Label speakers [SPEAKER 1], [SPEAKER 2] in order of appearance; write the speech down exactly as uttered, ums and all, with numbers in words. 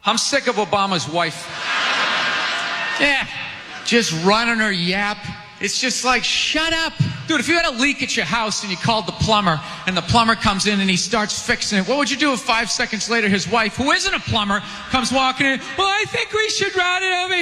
[SPEAKER 1] I'm sick of Obama's wife. Yeah, just running her yap. It's just like, shut up. Dude, if you had a leak at your house and you called the plumber and the plumber comes in and he starts fixing it, what would you do if five seconds later his wife, who isn't a plumber, comes walking in? Well, I think we should run it over